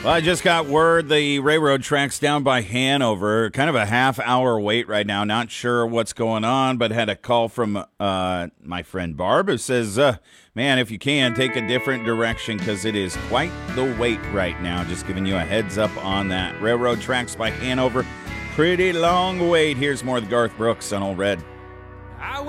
Well, I just got word the railroad tracks down by Hanover. Kind of a half-hour wait right now. Not sure what's going on, but had a call from my friend Barb who says, man, if you can, take a different direction because it is quite the wait right now. Just giving you a heads up on that. Railroad tracks by Hanover. Pretty long wait. Here's more of the Garth Brooks on Old Red.